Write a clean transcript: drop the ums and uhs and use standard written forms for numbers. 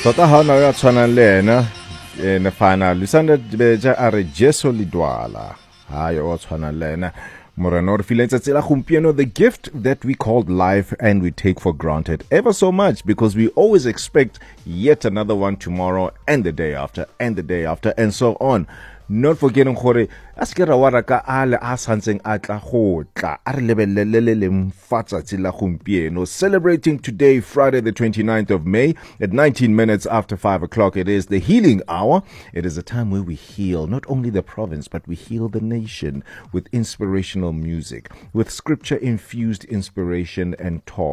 Tota ha ona ya tshwanang le ena ne final Lusanda Beja are Jeso Lidwala ha yo tshwanang le ena morena o re filetse tsela gompieno, the gift that we called life and we take for granted ever so much because we always expect yet another one tomorrow and the day after and the day after and so on. Not forgetting gore a se ke ra wara ka ale a santseng a tla go tla a re lebelele le mfatsa tsela gompieno, celebrating today Friday the 29th of May at 19 minutes after 5 o'clock. It is the healing hour. It is a time where we heal not only the province but we heal the nation with inspirational music, with scripture infused inspiration and talk.